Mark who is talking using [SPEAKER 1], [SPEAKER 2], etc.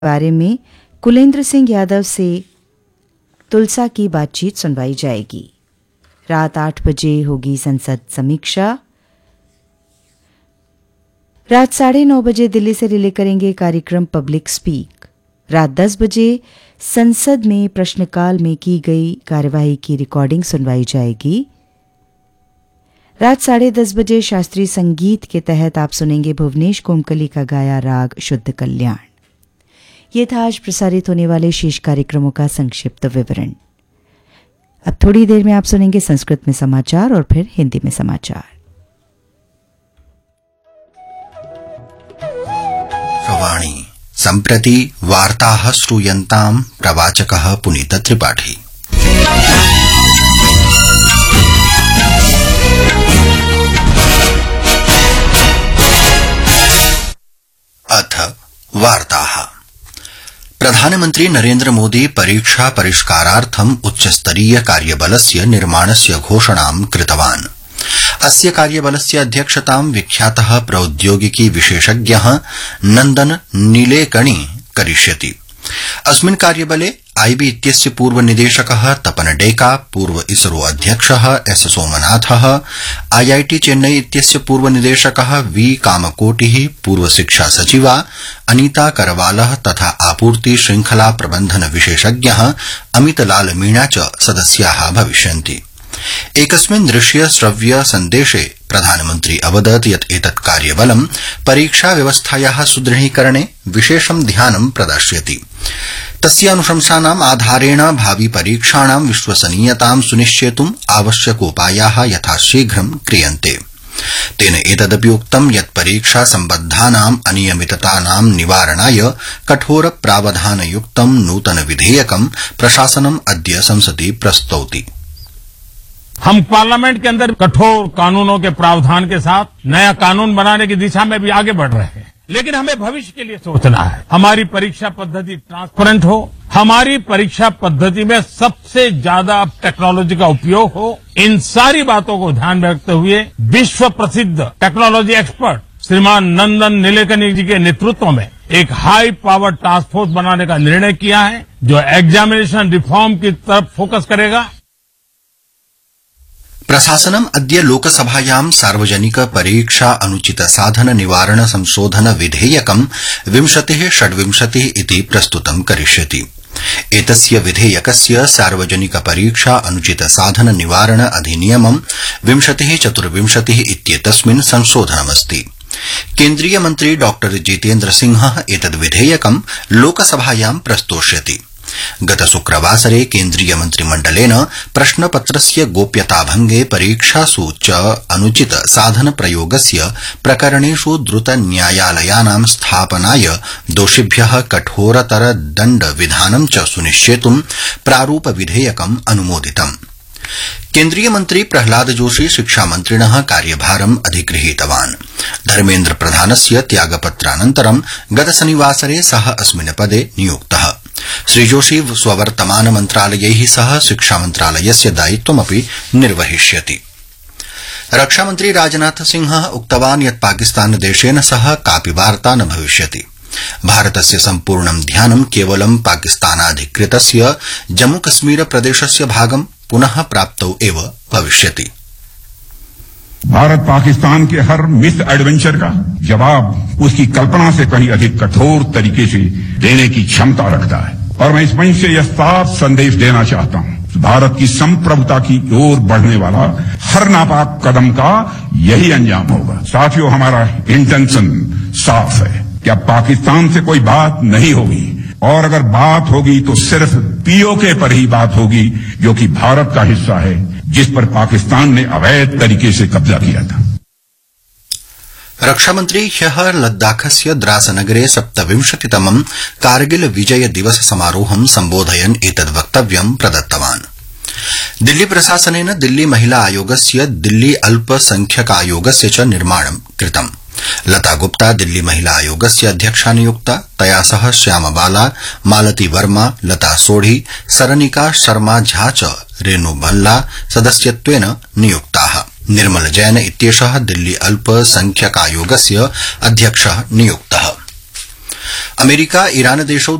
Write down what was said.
[SPEAKER 1] बारे में कुलेंद्र सिंह यादव से तुलसा की बातचीत सुनवाई जाएगी। रात 8 बजे होगी संसद समीक्षा। रात 9:30 बजे दिल्ली से रिले करेंगे कार्यक्रम पब्लिक स्पीक। रात 10 बजे संसद में प्रश्नकाल में की गई कार्यवाही की रिकॉर्डिंग सुनवाई जाएगी। रात 10:30 बजे शास्त्रीय संगीत के तहत आप सुनेंगे भुवनेश कोमकली का गाया राग शुद्ध कल्याण। ये था आज प्रसारित होने वाले शेष कार्यक्रमों का संक्षिप्त विवरण। अब थोड़ी देर में आप सुनेंगे संस्कृत में समाचार और फिर हिंदी में समाचार।
[SPEAKER 2] वाणी सम्प्रति वार्ताः श्रूयन्ताम् प्रवाचकः पुनीत त्रिपाठी। अथ वार्ताः। प्रधानमन्त्री नरेन्द्र मोदी परीक्षा परिष्कारार्थम् उच्चस्तरीय कार्यबलस्य निर्माणस्य घोषणां कृतवान्। अस्य कार्यबलस्य अध्यक्षतां विख्यातः प्रौद्योगिकी विशेषज्ञः नन्दन नीलेकणी करिष्यति। अस्मिन् कार्यबले आईबी इत्यस्य पूर्वनिदेशकः तपन डेका, पूर्व इसरो अध्यक्षः एस सोमनाथः, आईआईटी चेन्नई इत्यस्य पूर्वनिदेशकः वी कामकोटिः, पूर्व शिक्षा सचिवा अनीता करवालः तथा आपूर्ति श्रृंखला प्रबंधन विशेषज्ञः अमितलाल मीणा च सदस्याः भविष्यन्ति। एकस्मिन् दृश्य श्रव्य सन्देशे प्रधानमन्त्री अवदत् यत् एतत् कार्यबलं परीक्षा व्यवस्थायाः सुदृढीकरणे विशेषं ध्यानं प्रदास्यति। तस्य अनुशंसानाम् आधारेण भावि परीक्षाणां विश्वसनीयतां सुनिश्चेतुम् आवश्यकोपायाः यथाशीघ्रं क्रियन्ते। तेन एतदपि उक्तं यत् परीक्षा सम्बद्धानाम् अनियमिततानां निवारणाय कठोर प्रावधानयुक्तं नूतन विधेयकं प्रशासनम् अद्य संसदि प्रस्तौति।
[SPEAKER 3] हम पार्लियामेंट के अंदर कठोर कानूनों के प्रावधान के साथ नया कानून बनाने की दिशा में भी आगे बढ़ रहे हैं, लेकिन हमें भविष्य के लिए सोचना है। हमारी परीक्षा पद्धति ट्रांसपेरेंट हो, हमारी परीक्षा पद्धति में सबसे ज्यादा टेक्नोलॉजी का उपयोग हो। इन सारी बातों को ध्यान में रखते हुए विश्व प्रसिद्ध टेक्नोलॉजी एक्सपर्ट श्रीमान नंदन नीलेकनी जी के नेतृत्व में एक हाई पावर टास्क फोर्स बनाने का निर्णय किया है, जो एग्जामिनेशन रिफॉर्म की तरफ फोकस करेगा।
[SPEAKER 2] प्रशासनम् अद्य लोकसभायां सार्वजनिक परीक्षा अनुचित साधन निवारण संशोधन विधेयकं 2026 इति प्रस्तुतं करिष्यति। एतस्य विधेयकस्य सार्वजनिक परीक्षा अनुचित साधन निवारण अधिनियमं 2024 इत्येतस्मिन् संशोधनमस्ति। केन्द्रीय मन्त्री डॉ जितेन्द्र सिंहः एतद् विधेयकं लोकसभायां प्रस्तोष्यति। गत शुक्रवासरे केन्द्रीय मन्त्रिमण्डलेन प्रश्नपत्रस्य गोप्यताभंगे परीक्षासु च अनुचित साधन प्रयोगस्य प्रकरणेषु द्रुत न्यायालयानां स्थापनाय दोषिभ्यः कठोरतर दण्ड विधानं च सुनिश्चेतुं प्रारूप विधेयकम् अनुमोदितम्। केन्द्रीय मन्त्री प्रह्लाद जोशी शिक्षामन्त्रिणः कार्यभारम् अधिगृहीतवान्। धर्मेन्द्र प्रधानस्य त्यागपत्रानन्तरं गत शनिवासरे सः अस्मिन् पदे नियुक्तः। श्रीजोशी स्ववर्तमान मन्त्रालयैः सह शिक्षामन्त्रालयस्य दायित्वमपि निर्वहिष्यति। रक्षामन्त्री राजनाथ सिंहः उक्तवान् यत् पाकिस्तान देशेन सह कापि वार्ता न भविष्यति। भारतस्य सम्पूर्णं ध्यानं केवलं पाकिस्तानाधिकृतस्य जम्मूकश्मीर प्रदेशस्य भागं पुनः प्राप्तौ एव भविष्यति।
[SPEAKER 4] भारत पाकिस्तान के हर मिस एडवेंचर का जवाब उसकी कल्पना से कहीं अधिक कठोर तरीके से देने की क्षमता रखता है, और मैं इस मंच से यह साफ संदेश देना चाहता हूं, भारत की संप्रभुता की ओर बढ़ने वाला हर नापाक कदम का यही अंजाम होगा। साथियों, हमारा इंटेंशन साफ है कि अब पाकिस्तान से कोई बात नहीं होगी, और अगर बात होगी तो सिर्फ पीओके पर ही बात होगी, जो कि भारत का हिस्सा है, जिस पर पाकिस्तान ने अवैध तरीके से कब्जा किया था।
[SPEAKER 2] रक्षामन्त्री ह्यः लद्दाखस्य द्रासनगरे 27तमं कारगिल विजय दिवस समारोहं सम्बोधयन् एतद् वक्तव्यं प्रदत्तवान्। दिल्ली प्रशासनेन दिल्ली महिला आयोगस्य, दिल्ली अल्पसंख्यकायोगस्य च निर्माणं कृतम्। लता गुप्ता दिल्ली महिला आयोगस्य अध्यक्षा नियुक्ता। तया सह श्यामबाला, मालती वर्मा, लता सोढ़ी, सरनिका शर्मा झा च रेणु भल्ला सदस्यत्वेन नियुक्ताः। निर्मल जैन इत्येषः दिल्ली अल्पसंख्यकायोगस्य अध्यक्षः नियुक्तः। America Iran देशौ